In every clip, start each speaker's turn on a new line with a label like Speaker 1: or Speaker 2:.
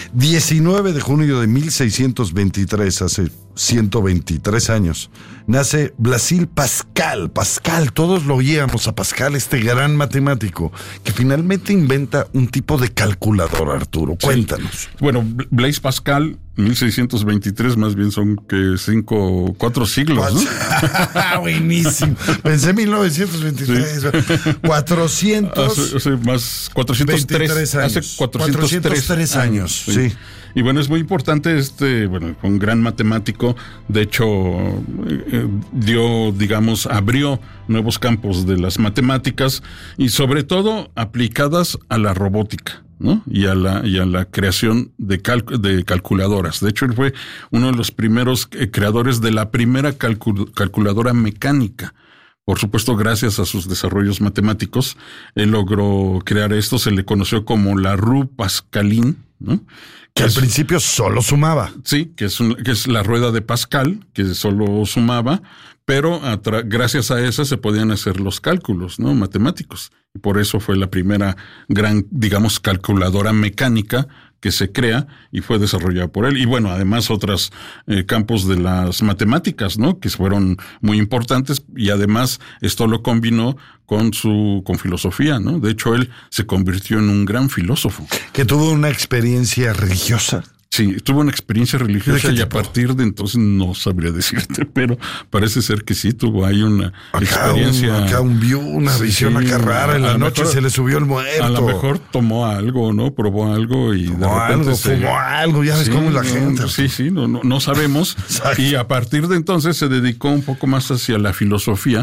Speaker 1: 19 de junio de 1623, hace 123 años, nace Blaise Pascal. Pascal, todos lo oíamos a Pascal, este gran matemático, que finalmente inventa un tipo de calculadora, Arturo. Cuéntanos.
Speaker 2: Sí. Bueno, Blaise Pascal, 1623, más bien son que 4 siglos, ¿no?
Speaker 1: Buenísimo. Pensé 1923. Sí.
Speaker 2: 403 años. Hace 403 años.
Speaker 1: Sí.
Speaker 2: Y bueno, es muy importante un gran matemático. De hecho, abrió nuevos campos de las matemáticas y sobre todo aplicadas a la robótica, ¿no? Y a la creación de calculadoras. De hecho, él fue uno de los primeros creadores de la primera calculadora mecánica. Por supuesto, gracias a sus desarrollos matemáticos, él logró crear esto. Se le conoció como la Roue Pascaline, ¿no?
Speaker 1: Que al principio solo sumaba.
Speaker 2: Sí, que es la rueda de Pascal, que solo sumaba, pero gracias a esa se podían hacer los cálculos, ¿no? Matemáticos. Y por eso fue la primera gran, calculadora mecánica que se crea y fue desarrollada por él. Y bueno, además otros campos de las matemáticas, ¿no? Que fueron muy importantes, y además esto lo combinó con filosofía, ¿no? De hecho, él se convirtió en un gran filósofo.
Speaker 1: Que tuvo una experiencia religiosa.
Speaker 2: Sí, tuvo una experiencia religiosa y a partir de entonces no sabría decirte, pero parece ser que sí tuvo ahí una experiencia.
Speaker 1: Vio una visión acá rara en la noche, se le subió el muerto.
Speaker 2: A lo mejor tomó algo, ¿no? Probó algo y
Speaker 1: fumó algo, ya ves cómo es la gente.
Speaker 2: Sí, no sabemos. Y a partir de entonces se dedicó un poco más hacia la filosofía.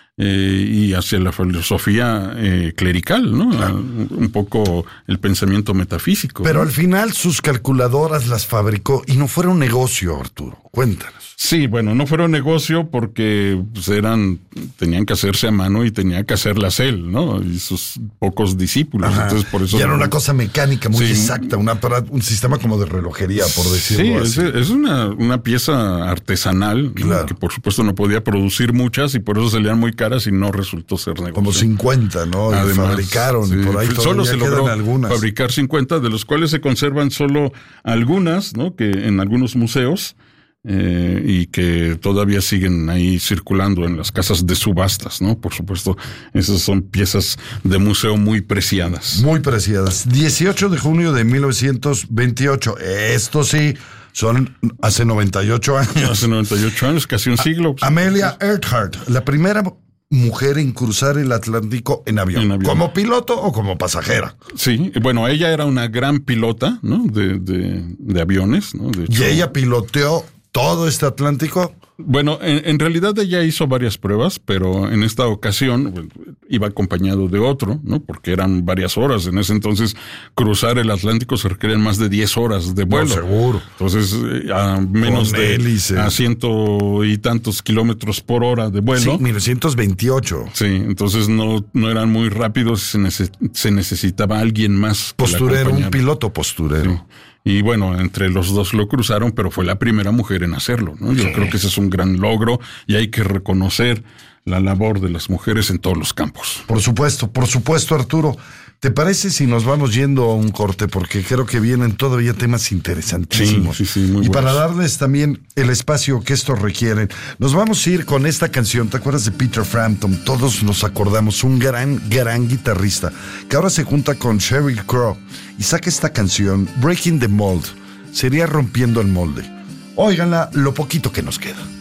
Speaker 2: Y hacia la filosofía clerical, ¿no? Claro. Un poco el pensamiento metafísico.
Speaker 1: Pero
Speaker 2: ¿no?
Speaker 1: Al final sus calculadoras las fabricó y no fueron negocio, Arturo. Cuéntanos.
Speaker 2: Sí, bueno, no fueron negocio porque tenían que hacerse a mano y tenía que hacerlas él, ¿no? Y sus pocos discípulos.
Speaker 1: Ajá.
Speaker 2: Entonces, por eso.
Speaker 1: Y era una cosa mecánica muy exacta, un sistema como de relojería, por decirlo así.
Speaker 2: Sí, es una pieza artesanal,
Speaker 1: claro,
Speaker 2: ¿no? Que por supuesto no podía producir muchas y por eso salían muy caras y no resultó ser negocio.
Speaker 1: Como 50, ¿no?
Speaker 2: Además,
Speaker 1: fabricaron y por ahí
Speaker 2: solo se logró
Speaker 1: algunas.
Speaker 2: Fabricar 50, de los cuales se conservan solo algunas, ¿no? Que en algunos museos. Y que todavía siguen ahí circulando en las casas de subastas, ¿no? Por supuesto, esas son piezas de museo muy preciadas.
Speaker 1: Muy preciadas. 18 de junio de 1928. Esto sí, son hace 98 años.
Speaker 2: Hace 98 años, casi un siglo.
Speaker 1: Amelia Earhart, la primera mujer en cruzar el Atlántico en avión. ¿Como piloto o como pasajera?
Speaker 2: Sí, bueno, ella era una gran pilota, ¿no? De aviones, ¿no? De hecho,
Speaker 1: ¿y ella piloteó todo este Atlántico?
Speaker 2: Bueno, en realidad ella hizo varias pruebas, pero en esta ocasión iba acompañado de otro, ¿no? Porque eran varias horas. En ese entonces, cruzar el Atlántico se requieren más de 10 horas de vuelo.
Speaker 1: No, seguro.
Speaker 2: Entonces, a menos a 100 y tantos kilómetros por hora de vuelo.
Speaker 1: Sí, 1928.
Speaker 2: Sí, entonces no eran muy rápidos, se necesitaba alguien más.
Speaker 1: Posturero, un piloto posturero.
Speaker 2: Sí. Y bueno, entre los dos lo cruzaron, pero fue la primera mujer en hacerlo, ¿no? Yo creo que ese es un gran logro y hay que reconocer la labor de las mujeres en todos los campos.
Speaker 1: Por supuesto, Arturo. ¿Te parece si nos vamos yendo a un corte? Porque creo que vienen todavía temas interesantísimos.
Speaker 2: Sí, muy
Speaker 1: y
Speaker 2: buenos.
Speaker 1: para darles también el espacio que estos requieren, nos vamos a ir con esta canción. ¿Te acuerdas de Peter Frampton? Todos nos acordamos, un gran guitarrista, que ahora se junta con Sheryl Crow y saca esta canción, Breaking the Mold. Sería rompiendo el molde. Óiganla lo poquito que nos queda.